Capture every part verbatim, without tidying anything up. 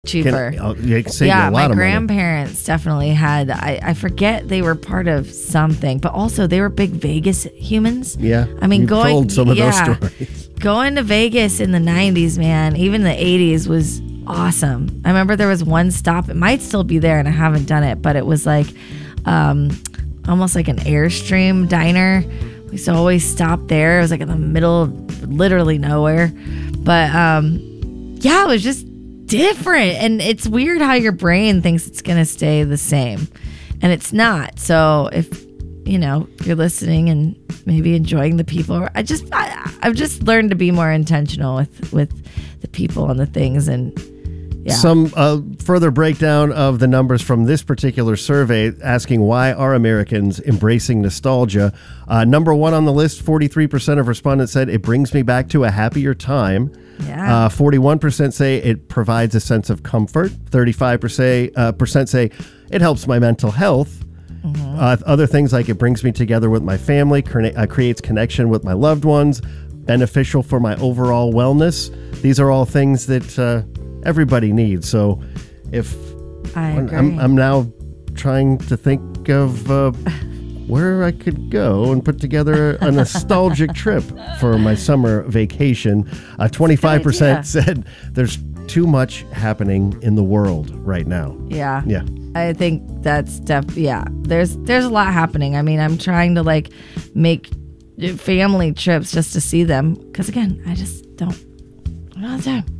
cheaper. Can, uh, you can save yeah, you a lot my of grandparents money. definitely had. I, I forget they were part of something, but also they were big Vegas humans. Yeah, I mean, you've going told some of yeah, those stories. Going to Vegas in the nineties, man, even the eighties was awesome. I remember there was one stop. It might still be there, and I haven't done it, but it was like um, almost like an Airstream diner. We used to always stop there. It was like in the middle of literally nowhere, but um, yeah, it was just different. And it's weird how your brain thinks it's going to stay the same, and it's not. So if you know you're listening and maybe enjoying the people, I just I, I've just learned to be more intentional with with the people and the things. And yeah. Some uh, further breakdown of the numbers from this particular survey asking why are Americans embracing nostalgia. Uh, number one on the list, forty-three percent of respondents said it brings me back to a happier time. Yeah. Uh, forty-one percent say it provides a sense of comfort. thirty-five percent, uh, percent say it helps my mental health. Mm-hmm. Uh, other things like it brings me together with my family, cre- uh, creates connection with my loved ones, beneficial for my overall wellness. These are all things that uh, everybody needs. So if I agree. I'm, I'm now trying to think of uh, where I could go and put together a nostalgic trip for my summer vacation. Uh, twenty-five percent said there's too much happening in the world right now. Yeah. Yeah. I think that's def yeah. There's there's a lot happening. I mean, I'm trying to like make family trips just to see them because again, I just don't I don't have time.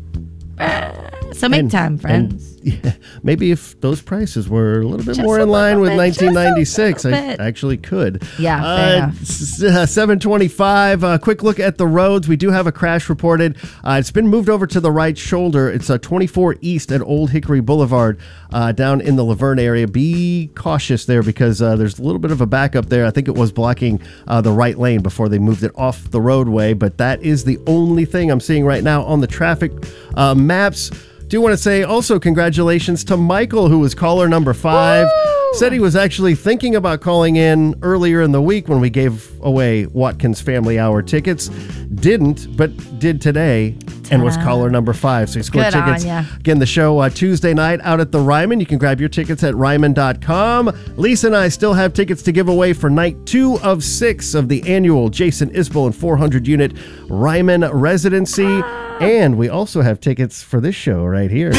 So make and, time, friends. And, yeah, maybe if those prices were a little bit Just more a in line little with bit, nineteen ninety-six, just a I little bit. actually could. Yeah, uh, fair enough. s- uh, seven twenty-five. A quick look at the roads. We do have a crash reported. Uh, it's been moved over to the right shoulder. It's uh, twenty-four East at Old Hickory Boulevard uh, down in the Laverne area. Be cautious there because uh, there's a little bit of a backup there. I think it was blocking uh, the right lane before they moved it off the roadway, but that is the only thing I'm seeing right now on the traffic uh, maps. Do want to say also congratulations to Michael, who was caller number five. Woo! Said he was actually thinking about calling in earlier in the week when we gave away Watkins Family Hour tickets. Didn't, but did today and was caller number five. So he scored Good tickets. on ya. Again, the show uh, Tuesday night out at the Ryman. You can grab your tickets at ryman dot com. Lisa and I still have tickets to give away for night two of six of the annual Jason Isbell and four hundred unit Ryman residency. And we also have tickets for this show right here.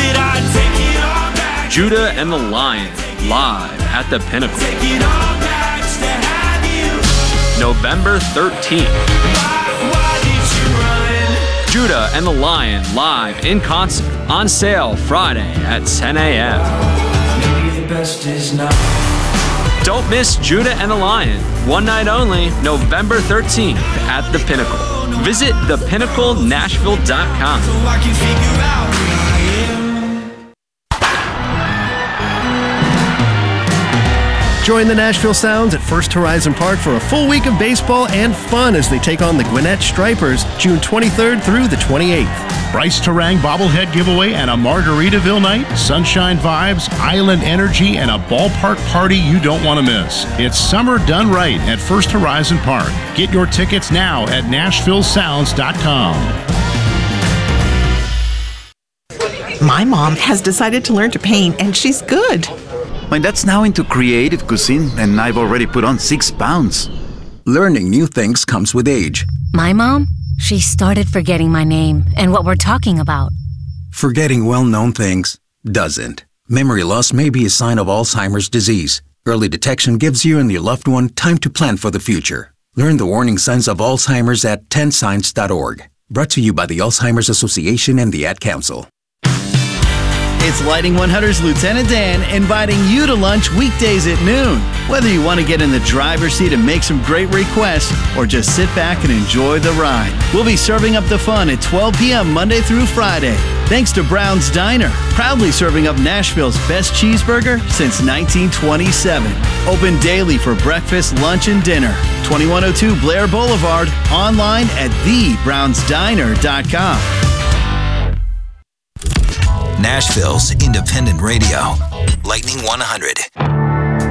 Judah and the Lion, live at the Pinnacle. November thirteenth. Judah and the Lion, live in concert, on sale Friday at ten a.m. Don't miss Judah and the Lion, one night only, November thirteenth at the Pinnacle. Visit the pinnacle nashville dot com. Join the Nashville Sounds at First Horizon Park for a full week of baseball and fun as they take on the Gwinnett Stripers June twenty-third through the twenty-eighth. Bryce Terang bobblehead giveaway and a Margaritaville night, sunshine vibes, island energy, and a ballpark party you don't want to miss. It's summer done right at First Horizon Park. Get your tickets now at nashville sounds dot com. My mom has decided to learn to paint, and she's good. My dad's now into creative cuisine, and I've already put on six pounds. Learning new things comes with age. My mom, she started forgetting my name and what we're talking about. Forgetting well-known things doesn't. Memory loss may be a sign of Alzheimer's disease. Early detection gives you and your loved one time to plan for the future. Learn the warning signs of Alzheimer's at ten signs dot org. Brought to you by the Alzheimer's Association and the Ad Council. It's Lighting one hundred's Lieutenant Dan inviting you to lunch weekdays at noon. Whether you want to get in the driver's seat and make some great requests or just sit back and enjoy the ride, we'll be serving up the fun at twelve p.m. Monday through Friday. Thanks to Brown's Diner, proudly serving up Nashville's best cheeseburger since nineteen twenty-seven. Open daily for breakfast, lunch, and dinner. twenty-one oh two Blair Boulevard, online at the browns diner dot com. Nashville's independent radio, Lightning one hundred.